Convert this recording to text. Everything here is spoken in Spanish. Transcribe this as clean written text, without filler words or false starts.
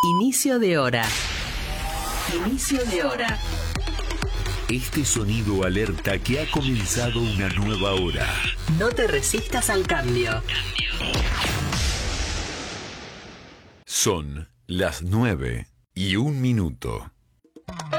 Inicio de hora. Inicio de hora. Este sonido alerta que ha comenzado una nueva hora. No te resistas al cambio. Son las 9:01.